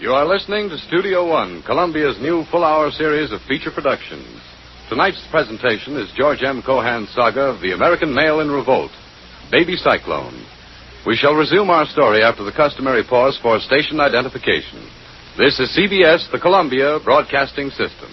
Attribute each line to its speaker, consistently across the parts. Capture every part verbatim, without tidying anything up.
Speaker 1: You are listening to Studio One, Columbia's new full-hour series of feature productions. Tonight's presentation is George M. Cohan's saga of the American Male in Revolt, Baby Cyclone. We shall resume our story after the customary pause for station identification. This is C B S, the Columbia Broadcasting System.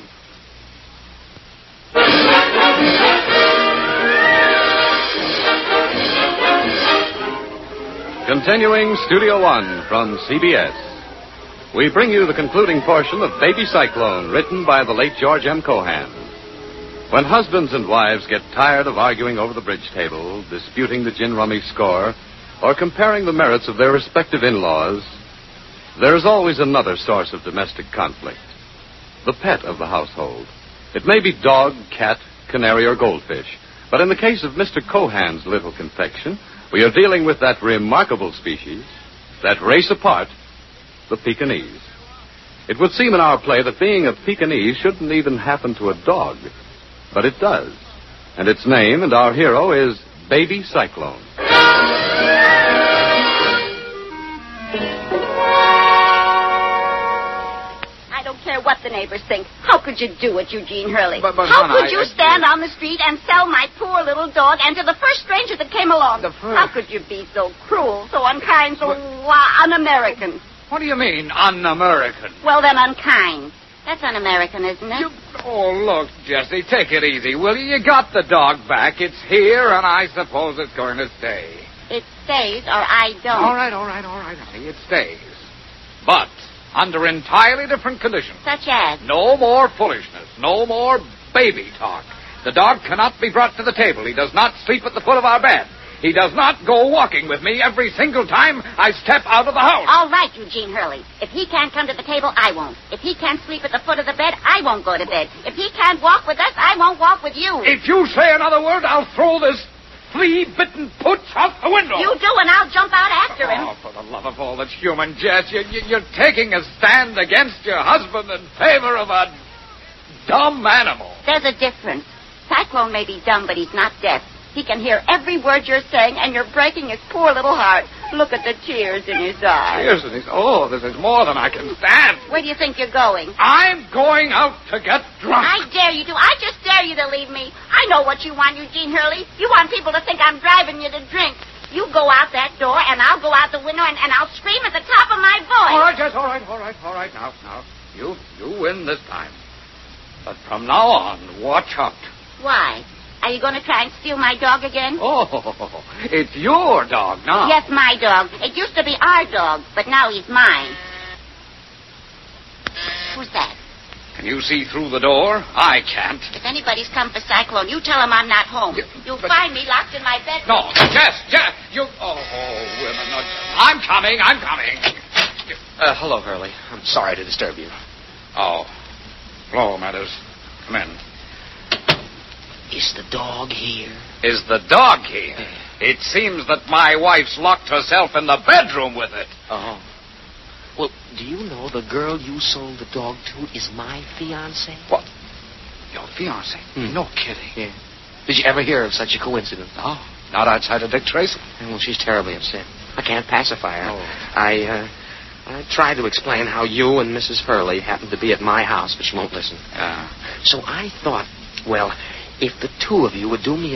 Speaker 1: Continuing Studio One from C B S. We bring you the concluding portion of Baby Cyclone, written by the late George M. Cohan. When husbands and wives get tired of arguing over the bridge table, disputing the gin rummy score, or comparing the merits of their respective in-laws, there is always another source of domestic conflict. The pet of the household. It may be dog, cat, canary, or goldfish. But in the case of Mister Cohan's little confection, we are dealing with that remarkable species, that race apart, the Pekingese. It would seem in our play that being a Pekingese shouldn't even happen to a dog. But it does. And its name and our hero is Baby Cyclone.
Speaker 2: I don't care what the neighbors think. How could you do it, Eugene Hurley?
Speaker 3: But, but,
Speaker 2: How
Speaker 3: Hon,
Speaker 2: could
Speaker 3: I,
Speaker 2: you
Speaker 3: I,
Speaker 2: stand I, on the street and sell my poor little dog and to the first stranger that came along?
Speaker 3: The first...
Speaker 2: How could you be so cruel, so unkind, so uh, un-American?
Speaker 3: What do you mean, un-American?
Speaker 2: Well, then, unkind. That's un-American, isn't it?
Speaker 3: You... Oh, look, Jessie, take it easy, will you? You got the dog back. It's here, and I suppose it's going to stay.
Speaker 2: It stays, or I don't.
Speaker 3: All right, all right, all right, honey, it stays. But under entirely different conditions.
Speaker 2: Such as?
Speaker 3: No more foolishness. No more baby talk. The dog cannot be brought to the table. He does not sleep at the foot of our bed. He does not go walking with me every single time I step out of the house.
Speaker 2: All right, Eugene Hurley. If he can't come to the table, I won't. If he can't sleep at the foot of the bed, I won't go to bed. If he can't walk with us, I won't walk with you.
Speaker 3: If you say another word, I'll throw this flea-bitten pooch out the window.
Speaker 2: You do, and I'll jump out after him.
Speaker 3: Oh, for the love of all that's human, Jess, you, you, you're taking a stand against your husband in favor of a dumb animal.
Speaker 2: There's a difference. Cyclone may be dumb, but he's not deaf. He can hear every word you're saying, and you're breaking his poor little heart. Look at the tears in his eyes.
Speaker 3: Tears in his... Oh, this is more than I can stand.
Speaker 2: Where do you think you're going?
Speaker 3: I'm going out to get drunk.
Speaker 2: I dare you to. I just dare you to leave me. I know what you want, Eugene Hurley. You want people to think I'm driving you to drink. You go out that door, and I'll go out the window, and, and I'll scream at the top of my voice.
Speaker 3: All right, Jess, all right, all right, all right. Now, now, you, you win this time. But from now on, watch out.
Speaker 2: Why? Are you going to try and steal my dog again?
Speaker 3: Oh, it's your dog now.
Speaker 2: Yes, my dog. It used to be our dog, but now he's mine. Who's that?
Speaker 3: Can you see through the door? I can't.
Speaker 2: If anybody's come for Cyclone, you tell him I'm not home.
Speaker 3: You,
Speaker 2: You'll
Speaker 3: but...
Speaker 2: find me locked in my bedroom.
Speaker 3: No, Jess, Jess, you... Oh, oh women, no, I'm coming, I'm coming.
Speaker 4: Uh, hello, Hurley. I'm sorry to disturb you.
Speaker 3: Oh, hello, Matters. Come in.
Speaker 4: Is the dog here?
Speaker 3: Is the dog here? It seems that my wife's locked herself in the bedroom with it.
Speaker 4: Oh. Well, do you know the girl you sold the dog to is my fiancée?
Speaker 3: What? Your fiancée?
Speaker 4: Hmm.
Speaker 3: No kidding.
Speaker 4: Yeah. Did you ever hear of such a coincidence?
Speaker 3: No, not outside of Dick Tracy.
Speaker 4: Well, she's terribly upset. I can't pacify her.
Speaker 3: Oh.
Speaker 4: I, uh, I tried to explain how you and Missus Hurley happened to be at my house, but she won't listen.
Speaker 3: Yeah.
Speaker 4: So I thought, well... if the two of you would do me a